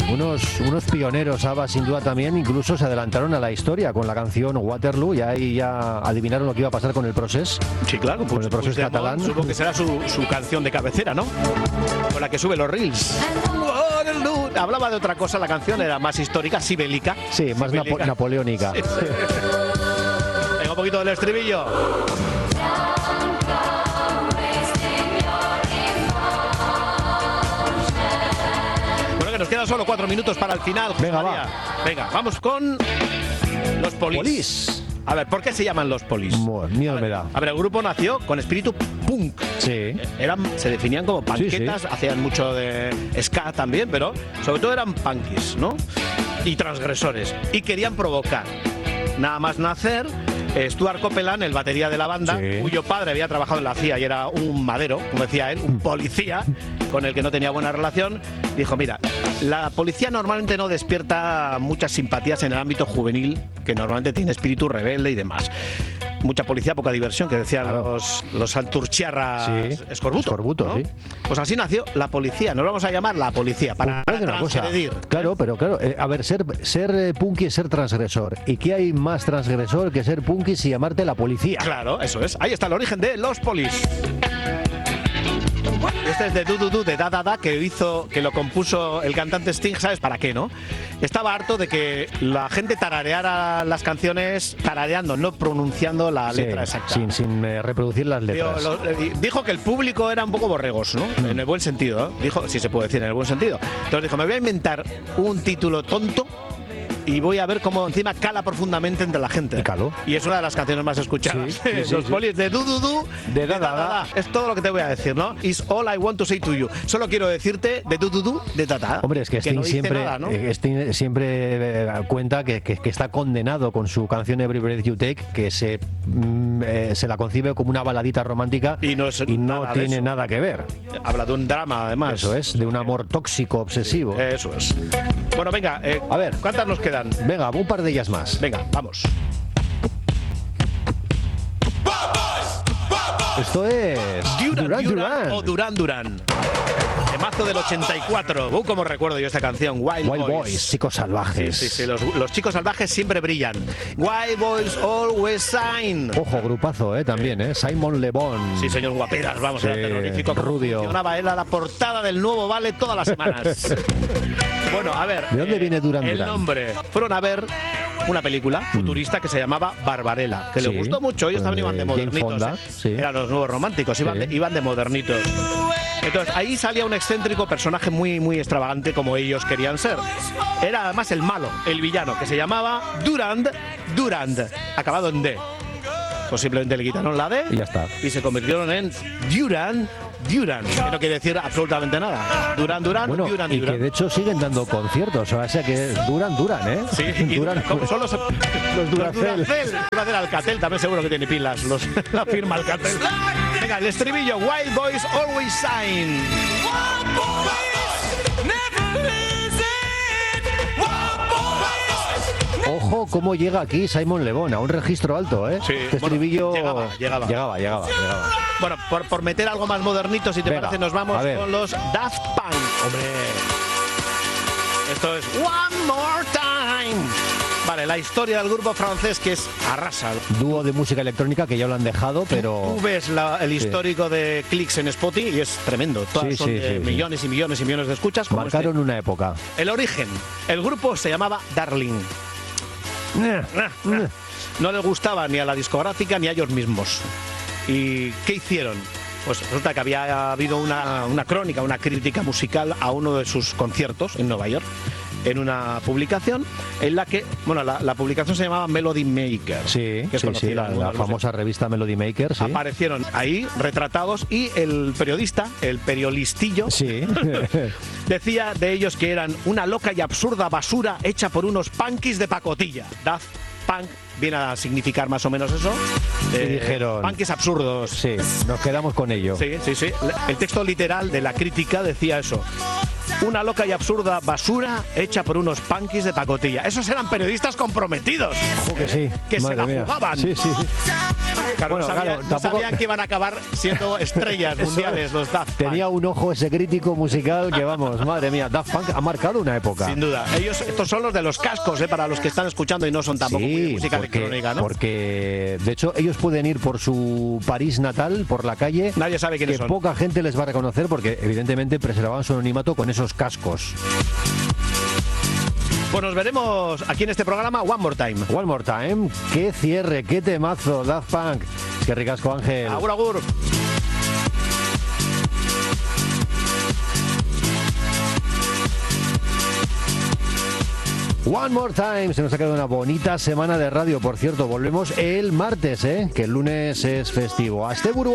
Unos pioneros, ABBA, sin duda también, incluso se adelantaron a la historia con la canción Waterloo, y ahí ya adivinaron lo que iba a pasar con el Procés. Sí, claro, con el Procés catalán. Supongo que será su canción de cabecera, ¿no? Con la que sube los reels. Waterloo. Hablaba de otra cosa, la canción era más histórica, sibélica. Sí, más napoleónica. Sí. Venga, un poquito del estribillo. Nos quedan solo 4 minutos para el final. Venga, va. Venga, vamos con los Police. A ver, ¿por qué se llaman los Police? Miedo me da. A ver, el grupo nació con espíritu punk. Sí. Se definían como panquetas, sí. Hacían mucho de ska también, pero sobre todo eran punkis, ¿no? Y transgresores. Y querían provocar. Nada más nacer, Stuart Copeland, el batería de la banda, sí, cuyo padre había trabajado en la CIA y era un madero, como decía él, un policía con el que no tenía buena relación, dijo, mira, la policía normalmente no despierta muchas simpatías en el ámbito juvenil, que normalmente tiene espíritu rebelde y demás. Mucha policía, poca diversión, que decían claro, los santurchiarras, sí, escorbuto, ¿no? Sí. Pues así nació la policía. Nos vamos a llamar la policía para transgredir. Claro, pero claro, a ver, ser punky es ser transgresor. ¿Y qué hay más transgresor que ser punky si llamarte la policía? Claro, eso es. Ahí está el origen de los Police. Este es de Du Du Du, de Da Da Da, que lo compuso el cantante Sting, ¿sabes para qué, no? Estaba harto de que la gente tarareara las canciones tarareando, no pronunciando la letra exacta. Sin reproducir las letras. Dijo que el público era un poco borregos, ¿no? En el buen sentido, ¿eh? Dijo, si se puede decir, en el buen sentido. Entonces dijo, me voy a inventar un título tonto y voy a ver cómo encima cala profundamente entre la gente. Y es una de las canciones más escuchadas. Sí, los Police de Du Du Du, de Da Da Da. Es todo lo que te voy a decir, ¿no? Is all I want to say to you. Solo quiero decirte de Du Du Du, de Da Da. Hombre, es que Sting no siempre, nada, ¿no? Sting siempre cuenta que está condenado con su canción Every Breath You Take, que se la concibe como una baladita romántica y no tiene nada que ver. Habla de un drama, además. Eso es, de un amor tóxico, obsesivo. Sí, eso es. Bueno, venga, a ver, ¿cuántas nos quedan? Venga, un par de ellas más. Venga, vamos. Esto es Duran o Duran Duran. Temazo del 84. Como recuerdo yo esta canción. Wild Boys, chicos salvajes. Sí, los chicos salvajes siempre brillan. Wild Boys always shine. Ojo, grupazo, también, Simon Le Bon. Sí, señor, guaperas, vamos, era terrorífico. Rubio. Funcionaba él a la portada del Nuevo Vale todas las semanas. Bueno, a ver. ¿De dónde viene Duran Duran? El nombre. Fueron a ver una película futurista que se llamaba Barbarella, que le gustó mucho. Ellos también iban de modernitos. Eran los nuevos románticos, iban de modernitos. Entonces ahí salía un excéntrico personaje muy, muy extravagante, como ellos querían ser. Era además el malo, el villano, que se llamaba Durand, acabado en D. Pues simplemente le quitaron la D y ya está. Y se convirtieron en Duran, que no quiere decir absolutamente nada. Duran, bueno, Duran. Que de hecho siguen dando conciertos, o sea que Duran, Sí, Duran, como son los Duracell. Duracell Alcatel también seguro que tiene pilas, la firma Alcatel. Venga, el estribillo, Wild Boys always shine. Ojo cómo llega aquí Simon Le Bon a un registro alto, Sí, este estribillo llegaba. Bueno, por meter algo más modernito, si te parece, nos vamos con los Daft Punk. Hombre, esto es One More Time. Vale, la historia del grupo francés que es arrasa. Dúo de música electrónica que ya lo han dejado, pero... Tú ves el histórico de clics en Spotify y es tremendo. Todas son millones y millones y millones de escuchas. Marcaron una época. El origen. El grupo se llamaba Darling. No les gustaba ni a la discográfica ni a ellos mismos. ¿Y qué hicieron? Pues resulta que había habido una crónica, una crítica musical a uno de sus conciertos en Nueva York, en una publicación en la que, bueno, la publicación se llamaba Melody Maker. Sí, que es la famosa revista Melody Maker. Sí. Aparecieron ahí retratados y el periodistillo, decía de ellos que eran una loca y absurda basura hecha por unos punkis de pacotilla. Daft Punk viene a significar más o menos eso. Y dijeron, punkis absurdos. Sí, nos quedamos con ello. Sí. El texto literal de la crítica decía eso. una loca y absurda basura hecha por unos punkis de pacotilla. Esos eran periodistas comprometidos. Que sí. Que se la jugaban. Sí. Claro, bueno, no sabían que iban a acabar siendo estrellas mundiales los Daft Punk. Tenía un ojo ese crítico musical que, vamos, madre mía, Daft Punk ha marcado una época. Sin duda. Estos son los de los cascos, para los que están escuchando y no son tampoco música electrónica, ¿no? Porque, de hecho, ellos pueden ir por su París natal, por la calle. Nadie sabe quiénes son. Poca gente les va a reconocer porque, evidentemente, preservaban su anonimato con esos cascos. Pues nos veremos aquí en este programa One More Time. One More Time. Qué cierre, qué temazo, Daft Punk. Qué ricasco, Ángel. Agur, agur. One More Time. Se nos ha quedado una bonita semana de radio. Por cierto, volvemos el martes, que el lunes es festivo. Asteburu.